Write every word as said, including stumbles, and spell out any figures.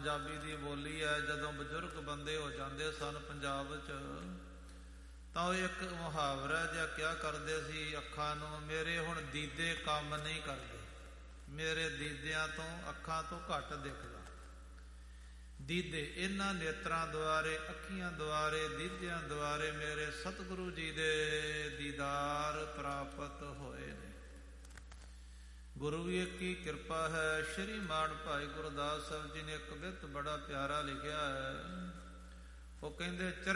ਪੰਜਾਬੀ ਦੀ ਬੋਲੀ ਹੈ। ਜਦੋਂ ਬਜ਼ੁਰਗ ਬੰਦੇ ਹੋ ਜਾਂਦੇ ਸਨ ਪੰਜਾਬ 'ਚ ਤਾਂ ਉਹ ਇੱਕ ਮੁਹਾਵਰਾ ਜਿਹਾ ਕਿਹਾ ਕਰਦੇ ਸੀ ਅੱਖਾਂ ਨੂੰ, ਮੇਰੇ ਹੁਣ ਦੀਦੇ ਕੰਮ ਨਹੀਂ ਕਰਦੇ, ਮੇਰੇ ਦੀਦਿਆਂ ਤੋਂ ਅੱਖਾਂ ਤੋਂ ਘੱਟ ਦਿਖਦਾ। ਦੀਦੇ ਇਹਨਾਂ ਨੇਤਰਾਂ ਦੁਆਰੇ, ਅੱਖੀਆਂ ਦੁਆਰੇ, ਦੀਦਿਆਂ ਦੁਆਰੇ ਮੇਰੇ ਸਤਿਗੁਰੂ ਜੀ ਦੇ ਦੀਦਾਰ ਪ੍ਰਾਪਤ ਹੋਏ ਨੇ। ਗੁਰੂ ਵੀ ਇੱਕ ਹੀ ਕਿਰਪਾ ਹੈ। ਸ਼੍ਰੀ ਮਾਨ ਭਾਈ ਗੁਰਦਾਸ ਸਾਹਿਬ ਜੀ ਨੇ ਇੱਕ ਬਿਰਤ ਬੜਾ ਪਿਆਰਾ ਲਿਖਿਆ ਹੈ। ਉਹ ਕਹਿੰਦੇ